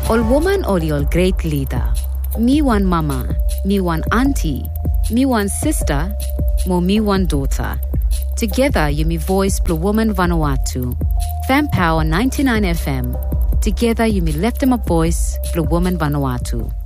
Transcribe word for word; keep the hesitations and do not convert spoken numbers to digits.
Ol woman ol ol great leader. Me one mama, me one auntie, me one sister, mo me one daughter. Together you me voice Blue Woman Vanuatu. Fam Power ninety-nine F M. Together you me left them a voice Blue Woman Vanuatu.